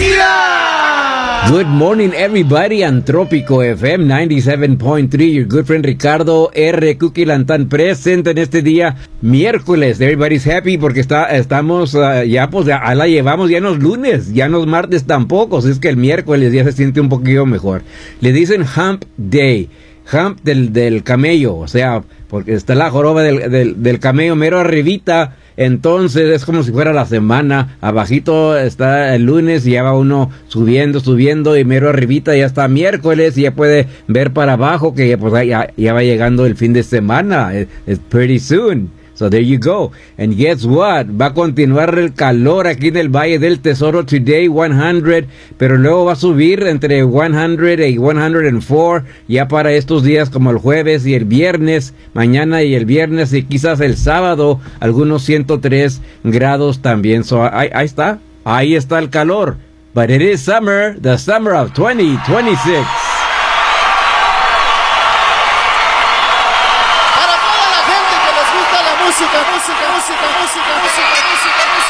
Good morning, everybody, on Trópico FM 97.3. Your good friend Ricardo R. Cookie Lantán presente en este día miércoles. Everybody's happy porque estamos ya, pues ya la llevamos, ya no es lunes, ya no es martes tampoco. Así es que el miércoles ya se siente un poquito mejor. Le dicen Hump Day. Hump del camello, o sea, porque está la joroba del camello mero arribita. Entonces es como si fuera la semana. Abajito está el lunes y ya va uno subiendo y mero arribita ya está miércoles y ya puede ver para abajo que pues ya va llegando el fin de semana. It's pretty soon. So there you go. And guess what? Va a continuar el calor aquí en el Valle del Tesoro today, 100, pero luego va a subir entre 100 y 104 ya para estos días como el jueves y el viernes, mañana y el viernes y quizás el sábado, algunos 103 grados también. So ahí está el calor. But it is summer, the summer of 2026. Música.